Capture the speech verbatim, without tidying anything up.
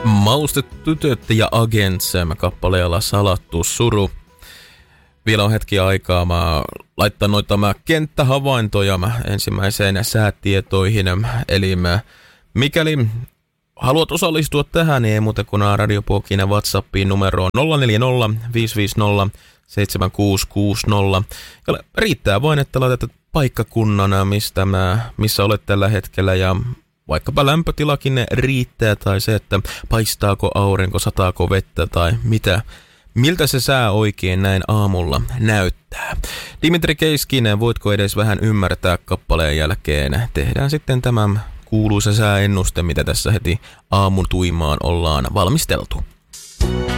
Maustettu tytöt ja Agents kappaleella Salattu suru. Vielä on hetki aikaa mä laittaa noita mä kenttähavaintoja mä ensimmäiseen säätietoihin. Eli mä, mikäli haluat osallistua tähän, niin ei muuta kuin Radiopokin WhatsAppiin numeroon nolla neljä nolla viisi viisi nolla seitsemän kuusi kuusi nolla. Ja riittää vain, että laitat paikkakunnana, mistä mä, missä olet tällä hetkellä ja vaikkapa lämpötilakin riittää tai se, että paistaako aurinko, sataako vettä tai mitä. Miltä se sää oikein näin aamulla näyttää? Dimitri Keiskinen, voitko edes vähän ymmärtää kappaleen jälkeen? Tehdään sitten tämän kuuluisa sääennuste, mitä tässä heti aamun tuimaan ollaan valmisteltu.